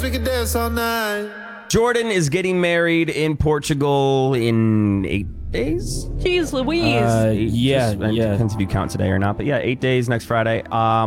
we could dance all night. Jordan is getting married in Portugal in 8 days. Jeez Louise. Depends if you count today or not. But yeah, 8 days next Friday.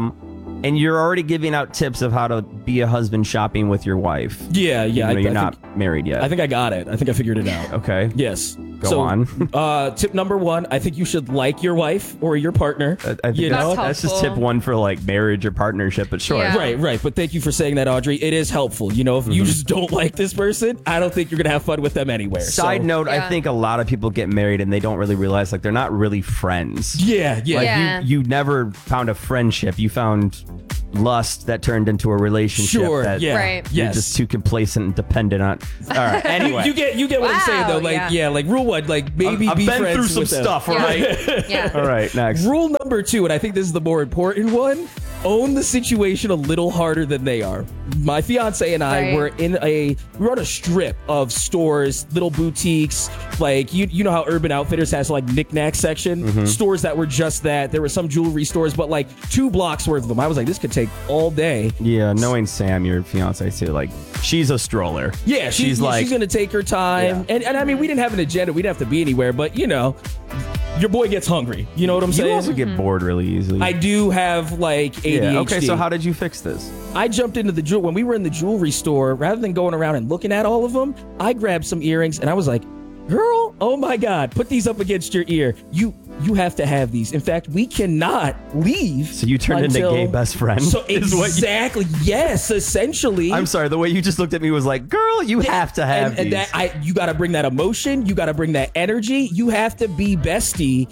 And you're already giving out tips of how to be a husband shopping with your wife. Yeah. You're not married yet. I think I got it. I think I figured it out. Okay. Yes. Go on. Tip number 1, I think you should like your wife or your partner. I think that's just tip 1 for like marriage or partnership, but sure. Yeah. Right. But thank you for saying that, Audrey. It is helpful. You know, if you just don't like this person, I don't think you're going to have fun with them anywhere. Side note, I think a lot of people get married and they don't really realize like they're not really friends. Yeah. Like you never found a friendship. You found lust that turned into a relationship. Sure. That Right. You're just too complacent and dependent on. All right. Anyway, You get what I'm saying though. Like like rule 1, like maybe I've be been friends through some with them. stuff. All right. Yeah. All right. Next. Rule number 2, and I think this is the more important one: own the situation a little harder than they are. My fiance and I were on a strip of stores, little boutiques, like you know how Urban Outfitters has like knick-knack section, stores that were just that. There were some jewelry stores, but like 2 blocks worth of them. I was like, this could take all day. Yeah, knowing Sam, your fiance too, like she's a stroller. Yeah, she's gonna take her time, and I mean, we didn't have an agenda. We didn't have to be anywhere, but you know, your boy gets hungry. You know what I'm saying? You also get bored really easily. I do have like ADHD. Yeah. Okay, so how did you fix this? I jumped into the when we were in the jewelry store, rather than going around and looking at all of them, I grabbed some earrings and I was like, girl, oh my God, put these up against your ear. You have to have these. In fact, we cannot leave. So you turned into gay best friend? So exactly. Yes, essentially. I'm sorry. The way you just looked at me was like, girl, you have to have these. And you got to bring that emotion. You got to bring that energy. You have to be bestie,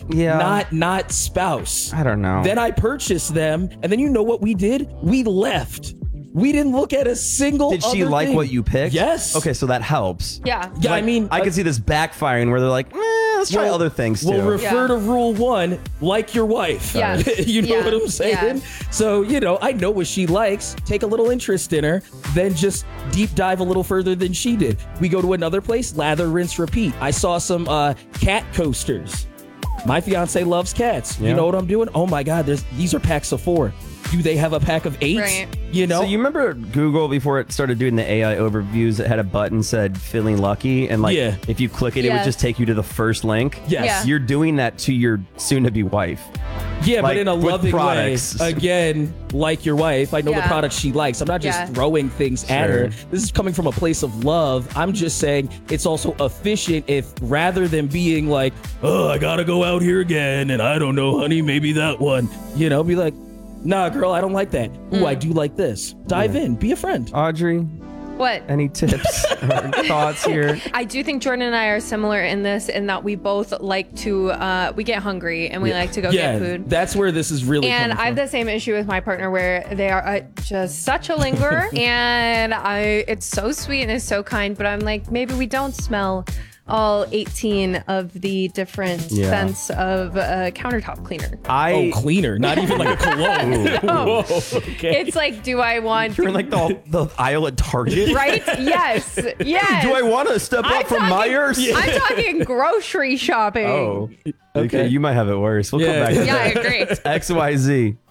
not spouse. I don't know. Then I purchased them. And then you know what we did? We left. We didn't look at a single Did she other like thing. what you picked? Yes. Okay, so that helps. Yeah. Yeah, Like, I mean, I can see this backfiring where they're like, let's try other things too. We'll refer to rule 1, like your wife. Yeah. You know Yeah. what I'm saying? Yeah. So, you know, I know what she likes. Take a little interest in her, then just deep dive a little further than she did. We go to another place, lather, rinse, repeat. I saw some cat coasters. My fiance loves cats. Yeah. You know what I'm doing? Oh my God, these are packs of 4. Do they have a pack of 8? Right. You know? So you remember Google before it started doing the AI overviews, it had a button said feeling lucky, and like if you click it, it would Yes. just take you to the first link. Yes. Yeah. You're doing that to your soon-to-be wife. Yeah, Like, but in a with loving products. way. Again, like your wife, I know the Yeah. products she likes. I'm not just Yeah. throwing things at Sure. her. This is coming from a place of love. I'm just saying it's also efficient if rather than being like, oh, I gotta go out here again, and I don't know, honey, maybe that one. You know, be like, nah, girl, I don't like that. Ooh, I do like this. Dive in, be a friend. Audrey, What? any tips or thoughts here? I do think Jordan and I are similar in this, in that we both like to, we get hungry and we like to go get food. That's where this is really And coming I have from. the same issue with my partner where they are just such a lingerer, and it's so sweet and it's so kind, but I'm like, maybe we don't smell all 18 of the different scents of a countertop cleaner. Cleaner, not even like a cologne. Whoa, okay. It's like, do I want You're in like the aisle at Target. right? Yes. Yes. Do I want to step up from Myers? I'm talking grocery shopping. Oh. Okay, you might have it worse. We'll come back to Yeah, I that. agree. XYZ.